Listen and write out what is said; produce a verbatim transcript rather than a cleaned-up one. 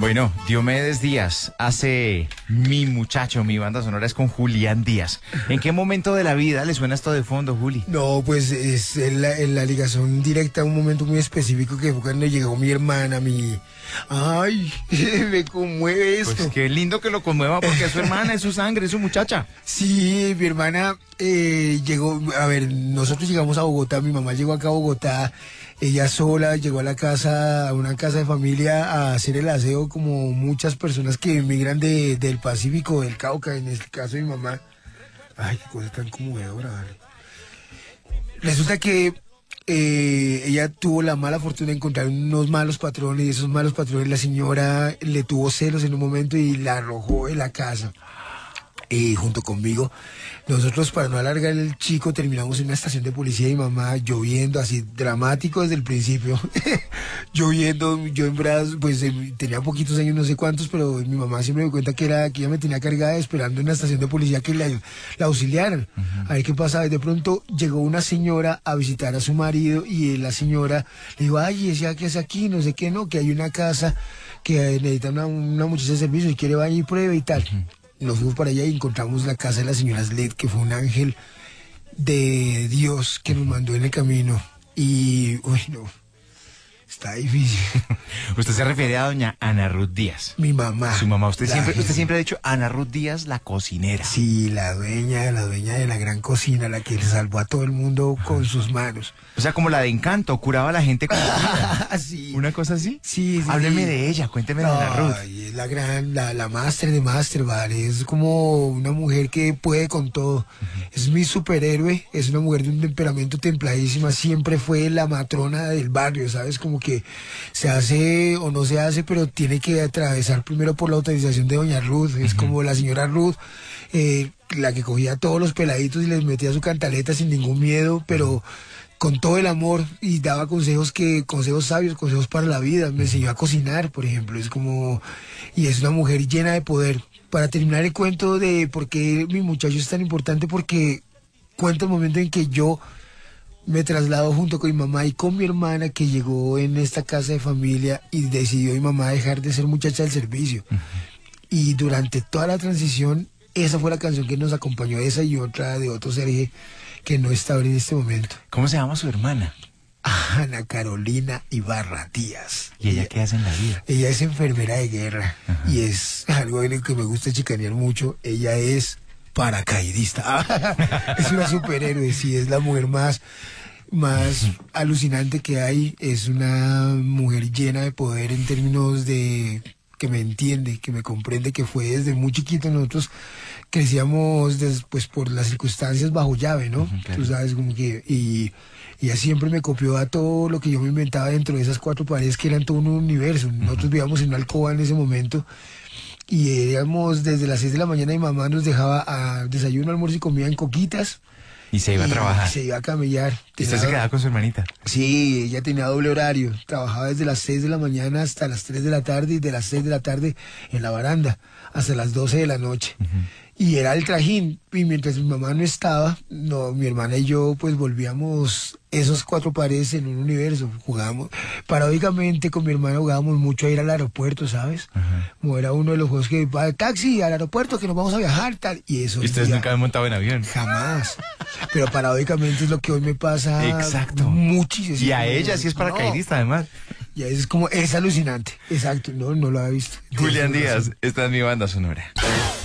Bueno, Diomedes Díaz hace Mi Muchacho, mi banda sonora es con Julián Díaz. ¿En qué momento de la vida le suena esto de fondo, Juli? No, pues es en la, en la ligación directa a un momento muy específico que fue cuando llegó mi hermana, mi... Ay, me conmueve esto. Pues qué lindo que lo conmueva porque es su hermana, es su sangre, es su muchacha. Sí, mi hermana eh, llegó, a ver, nosotros llegamos a Bogotá, mi mamá llegó acá a Bogotá, ella sola llegó a la casa, a una casa de familia a hacer el aseo como muchas personas que emigran de, del Pacífico, del Cauca, en este caso mi mamá. Ay, qué cosa tan conmovedora, vale. Resulta que eh, ella tuvo la mala fortuna de encontrar unos malos patrones y esos malos patrones la señora le tuvo celos en un momento y la arrojó de la casa. Y junto conmigo, nosotros para no alargar el chico terminamos en una estación de policía y mamá lloviendo, así dramático desde el principio, lloviendo, yo en brazos, pues eh, tenía poquitos años, no sé cuántos, pero mi mamá siempre me cuenta que era que ella me tenía cargada esperando en la estación de policía que la, la auxiliaran, uh-huh. A ver qué pasaba. Y de pronto llegó una señora a visitar a su marido y la señora le dijo, ay, ese que es aquí, no sé qué, no, que hay una casa que necesita una, una muchacha de servicio y quiere vaya y pruebe y tal. Uh-huh. Nos fuimos para allá y encontramos la casa de la señora Sled, que fue un ángel de Dios que nos mandó en el camino. Y, uy, no, está difícil. Usted se refiere a doña Ana Ruth Díaz. Mi mamá. Su mamá. Usted siempre, usted siempre ha dicho Ana Ruth Díaz, la cocinera. Sí, la dueña, la dueña de la gran cocina, la que salvó a todo el mundo con sus manos. O sea, como la de Encanto, curaba a la gente con sí. ¿Una cosa así? Sí, sí. Hábleme sí. de ella, cuénteme no, de Ana Ruth. Es la gran, la, la máster de máster, vale. Es como una mujer que puede con todo. Uh-huh. Es mi superhéroe, es una mujer de un temperamento templadísima, siempre fue la matrona del barrio, ¿sabes? Como que se hace o no se hace, pero tiene que atravesar primero por la autorización de doña Ruth. Es uh-huh. como la señora Ruth, eh, la que cogía a todos los peladitos y les metía su cantaleta sin ningún miedo, pero con todo el amor, y daba consejos que consejos sabios, consejos para la vida. Me enseñó a cocinar, por ejemplo. Es como, y es una mujer llena de poder. Para terminar el cuento de por qué mi muchacho es tan importante, porque cuenta el momento en que yo me traslado junto con mi mamá y con mi hermana, que llegó en esta casa de familia y decidió mi mamá dejar de ser muchacha del servicio. Uh-huh. Y durante toda la transición, esa fue la canción que nos acompañó, esa y otra de otro Sergio que no está ahora en este momento. ¿Cómo se llama su hermana? Ana Carolina Ibarra Díaz. ¿Y ella, ella qué hace en la vida? Ella es enfermera de guerra. Ajá. Y es algo en el que me gusta chicanear mucho. Ella es paracaidista. Es una superhéroe, sí, es la mujer más, más alucinante que hay. Es una mujer llena de poder en términos de que me entiende, que me comprende, que fue desde muy chiquito. Nosotros crecíamos después por las circunstancias bajo llave, ¿no? Uh-huh, claro. Tú sabes, como que... Y, y ella siempre me copió a todo lo que yo me inventaba dentro de esas cuatro paredes que eran todo un universo. Uh-huh. Nosotros vivíamos en una alcoba en ese momento y íbamos desde las seis de la mañana y mamá nos dejaba a desayuno, almuerzo y comida en coquitas. Y se iba a trabajar. Se iba a camellar. ¿Y usted se quedaba con su hermanita? Sí, ella tenía doble horario. Trabajaba desde las seis de la mañana hasta las tres de la tarde y de las seis de la tarde en la baranda hasta las doce de la noche. Uh-huh. Y era el trajín. Y mientras mi mamá no estaba, no, mi hermana y yo pues volvíamos esos cuatro paredes en un universo. Jugábamos, paradójicamente con mi hermana jugábamos mucho a ir al aeropuerto, ¿sabes? Uh-huh. Como era uno de los juegos que va taxi al aeropuerto, que nos vamos a viajar, tal. Y eso. ¿Y ustedes día, nunca han montado en avión? Jamás. Pero paradójicamente es lo que hoy me pasa. Exacto. Muchísimo. Y a ella sí es paracaidista, no. Además. Y es como, es alucinante. Exacto, no, no lo había visto. Julián Díaz, esta es mi banda sonora.